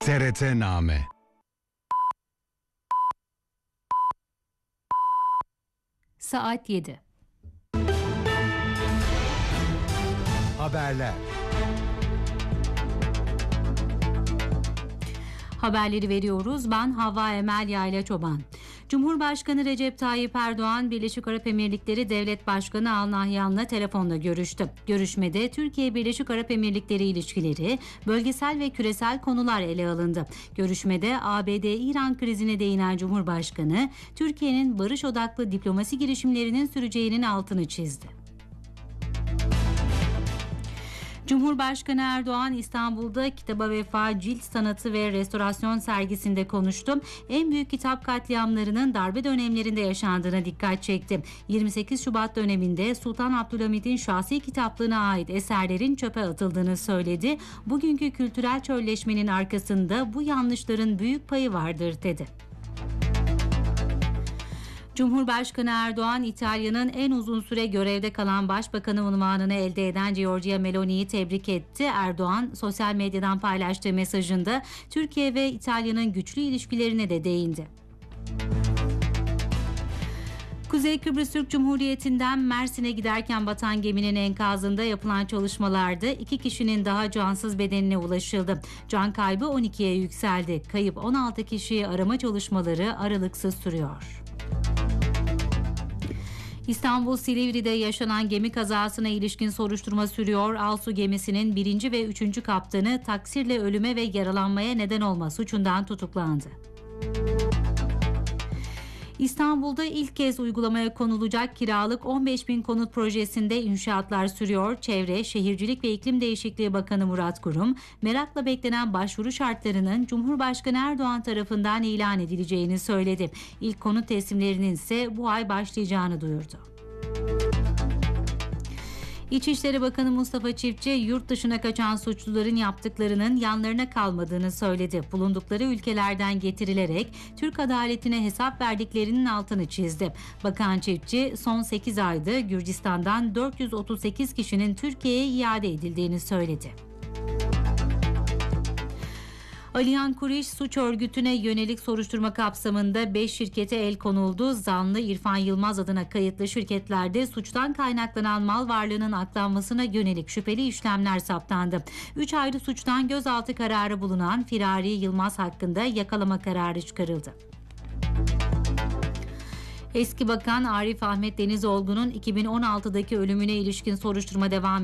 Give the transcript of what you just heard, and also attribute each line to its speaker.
Speaker 1: TRT-Name.
Speaker 2: Saat 7.
Speaker 1: Haberler.
Speaker 2: Haberleri veriyoruz. Ben Havva Emel Yayla Çoban. Cumhurbaşkanı Recep Tayyip Erdoğan, Birleşik Arap Emirlikleri Devlet Başkanı Al Nahyan'la telefonda görüştü. Görüşmede Türkiye-Birleşik Arap Emirlikleri ilişkileri, bölgesel ve küresel konular ele alındı. Görüşmede ABD-İran krizine değinen Cumhurbaşkanı, Türkiye'nin barış odaklı diplomasi girişimlerinin süreceğinin altını çizdi. Cumhurbaşkanı Erdoğan İstanbul'da Kitaba Vefa Cilt Sanatı ve Restorasyon sergisinde konuştu. En büyük kitap katliamlarının darbe dönemlerinde yaşandığına dikkat çekti. 28 Şubat döneminde Sultan Abdülhamid'in şahsi kitaplığına ait eserlerin çöpe atıldığını söyledi. Bugünkü kültürel çölleşmenin arkasında bu yanlışların büyük payı vardır dedi. Cumhurbaşkanı Erdoğan, İtalya'nın en uzun süre görevde kalan başbakanı unvanını elde eden Giorgia Meloni'yi tebrik etti. Erdoğan, sosyal medyadan paylaştığı mesajında Türkiye ve İtalya'nın güçlü ilişkilerine de değindi. Kuzey Kıbrıs Türk Cumhuriyeti'nden Mersin'e giderken batan geminin enkazında yapılan çalışmalarda 2 kişinin daha cansız bedenine ulaşıldı. Can kaybı 12'ye yükseldi. Kayıp 16 kişiyi arama çalışmaları aralıksız sürüyor. İstanbul Silivri'de yaşanan gemi kazasına ilişkin soruşturma sürüyor. Alsu gemisinin 1. ve 3. kaptanı taksirle ölüme ve yaralanmaya neden olma suçundan tutuklandı. İstanbul'da ilk kez uygulamaya konulacak kiralık 15.000 konut projesinde inşaatlar sürüyor. Çevre, Şehircilik ve İklim Değişikliği Bakanı Murat Kurum, merakla beklenen başvuru şartlarının Cumhurbaşkanı Erdoğan tarafından ilan edileceğini söyledi. İlk konut teslimlerinin ise bu ay başlayacağını duyurdu. İçişleri Bakanı Mustafa Çiftçi, yurt dışına kaçan suçluların yaptıklarının yanlarına kalmadığını söyledi. Bulundukları ülkelerden getirilerek Türk adaletine hesap verdiklerinin altını çizdi. Bakan Çiftçi, son 8 ayda Gürcistan'dan 438 kişinin Türkiye'ye iade edildiğini söyledi. Aliyan Kuriş suç örgütüne yönelik soruşturma kapsamında 5 şirkete el konuldu. Zanlı İrfan Yılmaz adına kayıtlı şirketlerde suçtan kaynaklanan mal varlığının aklanmasına yönelik şüpheli işlemler saptandı. 3 ayrı suçtan gözaltı kararı bulunan Firari Yılmaz hakkında yakalama kararı çıkarıldı. Eski Bakan Arif Ahmet Denizolgu'nun 2016'daki ölümüne ilişkin soruşturma devam